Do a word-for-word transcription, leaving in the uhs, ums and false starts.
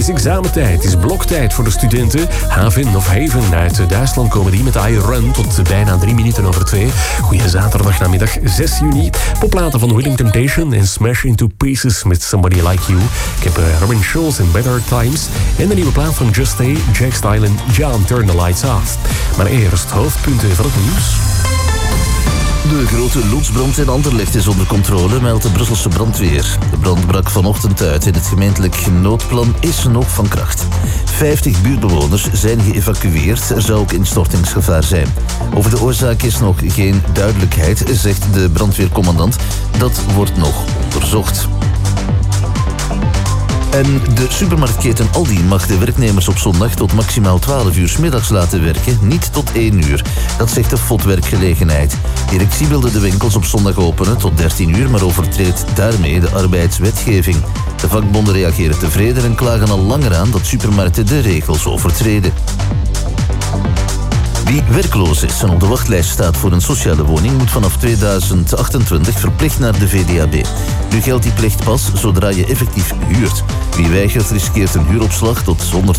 is examentijd, het is bloktijd voor de studenten. Haven of Haven uit Duitsland komen die met I Run tot bijna drie minuten over twee. Goeie zaterdagnamiddag, zes juni. Popplaten van Willing Temptation en Smash Into Pieces met Somebody Like You. Ik heb uh, Robin Schulz in Better Times. En de nieuwe plaat van Just Stay, Jack Style en John Turn the Lights Off. Maar eerst hoofdpunten van het nieuws. De grote loodsbrand in Anderlecht is onder controle, meldt de Brusselse brandweer. De brand brak vanochtend uit in het gemeentelijk noodplan is nog van kracht. vijftig buurtbewoners zijn geëvacueerd. Er zou ook instortingsgevaar zijn. Over de oorzaak is nog geen duidelijkheid, zegt de brandweercommandant. Dat wordt nog onderzocht. En de supermarktketen Aldi mag de werknemers op zondag tot maximaal twaalf uur 's middags laten werken, niet tot één uur. Dat zegt de F O D-werkgelegenheid. Directie wilde de winkels op zondag openen tot dertien uur, maar overtreedt daarmee de arbeidswetgeving. De vakbonden reageren tevreden en klagen al langer aan dat supermarkten de regels overtreden. Wie werkloos is en op de wachtlijst staat voor een sociale woning moet vanaf tweeduizend achtentwintig verplicht naar de V D A B. Nu geldt die plicht pas zodra je effectief huurt. Wie weigert riskeert een huuropslag tot honderd